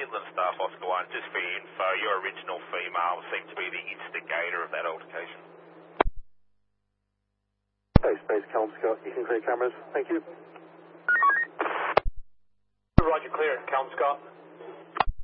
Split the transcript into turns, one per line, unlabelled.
Midland Staff Oscar 1, just for your info, your original female seemed to be the instigator of that altercation.
Space, Calm Scott, you can clear cameras. Thank you.
Roger, clear. Calm Scott.